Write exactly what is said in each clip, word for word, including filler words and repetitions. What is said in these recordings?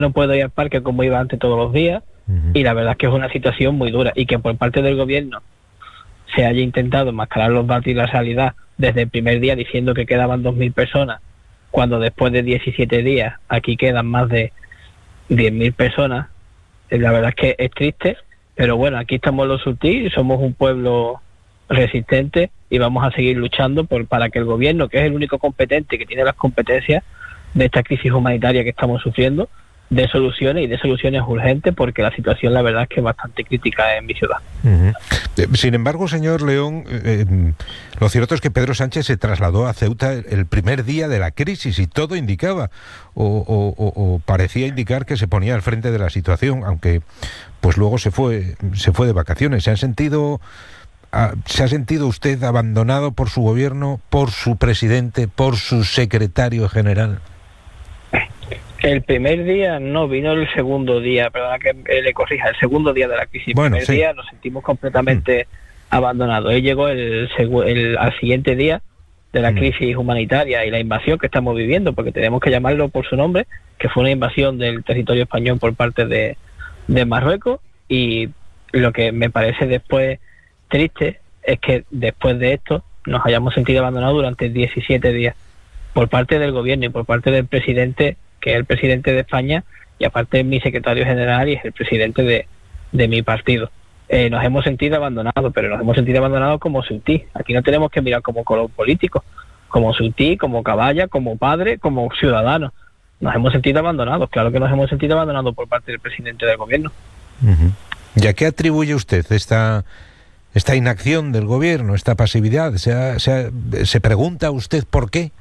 no puedo ir al parque como iba antes todos los días, uh-huh. y la verdad es que es una situación muy dura, y que por parte del gobierno se haya intentado enmascarar los datos y la realidad desde el primer día diciendo que quedaban dos mil personas, cuando después de diecisiete días aquí quedan más de diez mil personas. La verdad es que es triste, pero bueno, aquí estamos los Surtí, somos un pueblo resistente y vamos a seguir luchando por para que el gobierno, que es el único competente que tiene las competencias de esta crisis humanitaria que estamos sufriendo, dé soluciones y dé soluciones urgentes, porque la situación la verdad es que es bastante crítica en mi ciudad. Uh-huh. Sin embargo, señor León, eh, lo cierto es que Pedro Sánchez se trasladó a Ceuta el primer día de la crisis y todo indicaba o, o, o, o parecía indicar que se ponía al frente de la situación, aunque pues luego se fue se fue de vacaciones. ¿Se ha sentido se ha sentido usted abandonado por su gobierno, por su presidente, por su secretario general? El primer día no, vino el segundo día, perdona que le corrija, el segundo día de la crisis. Bueno, el primer sí. día nos sentimos completamente mm. abandonados. Él llegó el, el, al siguiente día de la mm. crisis humanitaria y la invasión que estamos viviendo, porque tenemos que llamarlo por su nombre, que fue una invasión del territorio español por parte de, de Marruecos, y lo que me parece después triste es que después de esto nos hayamos sentido abandonados durante diecisiete días por parte del gobierno y por parte del presidente, que es el presidente de España, y aparte es mi secretario general y es el presidente de, de mi partido. Eh, nos hemos sentido abandonados, pero nos hemos sentido abandonados como Surtí. Aquí no tenemos que mirar como color político, como Surtí, como caballa, como padre, como ciudadano. Nos hemos sentido abandonados, claro que nos hemos sentido abandonados por parte del presidente del gobierno. Uh-huh. ¿Y a qué atribuye usted esta, esta inacción del gobierno, esta pasividad? ¿Se, ha, se, ha, ¿Se pregunta usted por qué?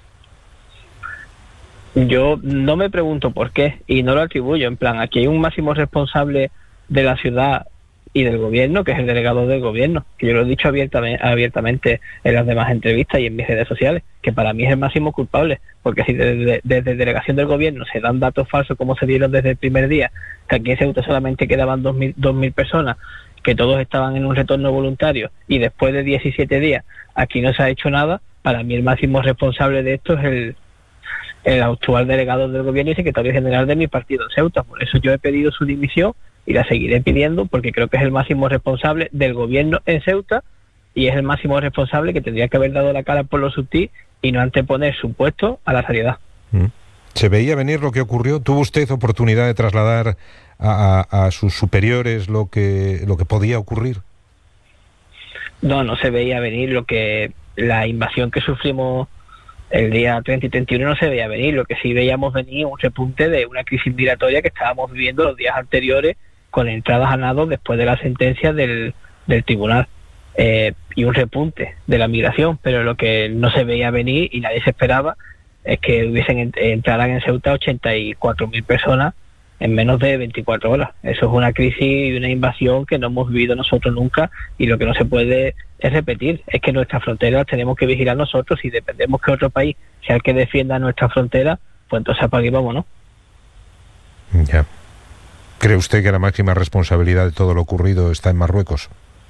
Yo no me pregunto por qué y no lo atribuyo. En plan, aquí hay un máximo responsable de la ciudad y del gobierno, que es el delegado del gobierno, que yo lo he dicho abiertamente, abiertamente en las demás entrevistas y en mis redes sociales, que para mí es el máximo culpable, porque si desde, desde delegación del gobierno se dan datos falsos como se dieron desde el primer día, que aquí en Ceuta solamente quedaban dos mil personas, que todos estaban en un retorno voluntario, y después de diecisiete días aquí no se ha hecho nada, para mí el máximo responsable de esto es el el actual delegado del gobierno y secretario general de mi partido en Ceuta. Por eso yo he pedido su dimisión y la seguiré pidiendo, porque creo que es el máximo responsable del gobierno en Ceuta y es el máximo responsable que tendría que haber dado la cara por los Surtí y no anteponer su puesto a la sanidad. ¿Se veía venir lo que ocurrió? ¿Tuvo usted oportunidad de trasladar a, a, a sus superiores lo que, lo que podía ocurrir? No, no se veía venir lo que la invasión que sufrimos el día treinta y treinta y uno no se veía venir. Lo que sí veíamos venir un repunte de una crisis migratoria que estábamos viviendo los días anteriores, con entradas a nado después de la sentencia del, del tribunal, eh, y un repunte de la migración, pero lo que no se veía venir y nadie se esperaba es que hubiesen entraran en Ceuta ochenta y cuatro mil personas en menos de veinticuatro horas. Eso es una crisis y una invasión que no hemos vivido nosotros nunca, y lo que no se puede es repetir. Es que nuestras fronteras tenemos que vigilar nosotros, y dependemos que otro país sea el que defienda nuestras fronteras, pues entonces apague y vámonos. Ya. ¿Cree usted que la máxima responsabilidad de todo lo ocurrido está en Marruecos?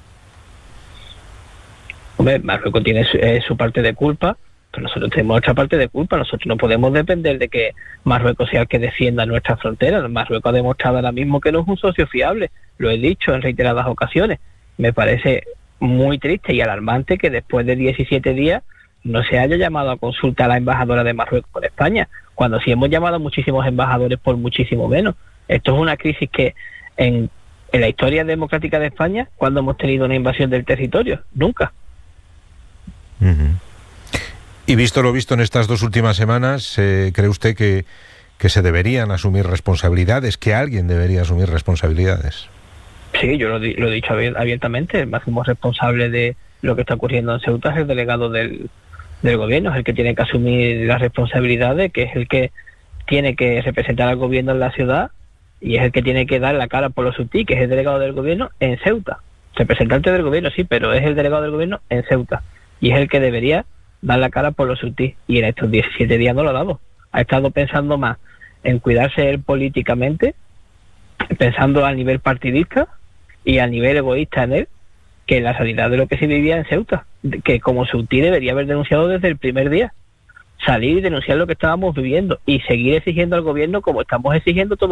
Hombre, Marruecos tiene su, eh, su parte de culpa, pero nosotros tenemos otra parte de culpa. Nosotros no podemos depender de que Marruecos sea el que defienda nuestras fronteras. Marruecos ha demostrado ahora mismo que no es un socio fiable, lo he dicho en reiteradas ocasiones. Me parece muy triste y alarmante que después de diecisiete días no se haya llamado a consulta a la embajadora de Marruecos por España, cuando sí hemos llamado a muchísimos embajadores por muchísimo menos. Esto es una crisis que en, en la historia democrática de España, ¿cuándo hemos tenido una invasión del territorio? Nunca. Uh-huh. Y visto lo visto en estas dos últimas semanas, eh, ¿cree usted que, que se deberían asumir responsabilidades, que alguien debería asumir responsabilidades? Sí, yo lo, lo he dicho abiertamente. El máximo responsable de lo que está ocurriendo en Ceuta es el delegado del, del gobierno, es el que tiene que asumir las responsabilidades, que es el que tiene que representar al gobierno en la ciudad y es el que tiene que dar la cara por los Surtí, que es el delegado del gobierno en Ceuta. Representante del gobierno, sí, pero es el delegado del gobierno en Ceuta y es el que debería dar la cara por los Surtí, y en estos diecisiete días no lo ha dado. Ha estado pensando más en cuidarse él políticamente, pensando a nivel partidista y a nivel egoísta en él, que en la realidad de lo que se vivía en Ceuta, que como Surtí debería haber denunciado desde el primer día, salir y denunciar lo que estábamos viviendo y seguir exigiendo al gobierno como estamos exigiendo todo.